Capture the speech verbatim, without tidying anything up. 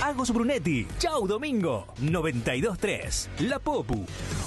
Agos Brunetti. Chau Domingo. noventa y dos tres. La Popu.